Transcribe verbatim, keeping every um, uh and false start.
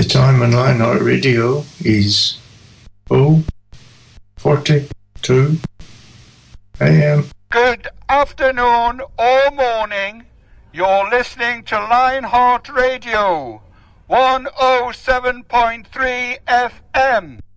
time on Lionheart Radio is oh forty-two a m. Good afternoon or morning. You're listening to Lionheart Radio, one oh seven point three F M.